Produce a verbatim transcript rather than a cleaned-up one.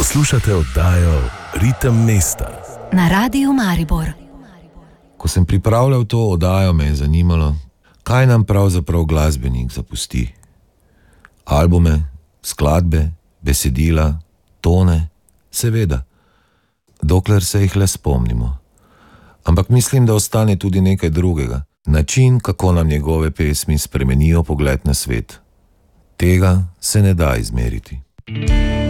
Poslušate oddajo Ritem mesta na Radiu Maribor. Ko sem pripravljal to oddajo, me je zanimalo, kaj nam pravzaprav glasbenik zapusti. Albume, skladbe, besedila, tone, seveda, dokler se jih le spomnimo. Ampak mislim, da ostane tudi nekaj drugega, način, kako nam njegove pesmi spremenijo pogled na svet. Tega se ne da izmeriti.